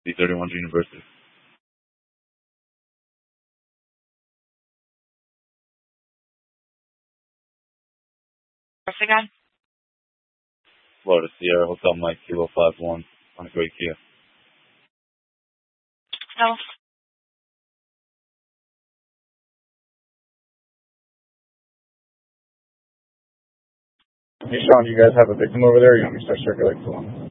B31 University. First again? Florida Sierra Hotel Mike Kilo 51 on the Great Kia. No. Hey, Sean, do you guys have a victim over there, or you want me to start circulating for one?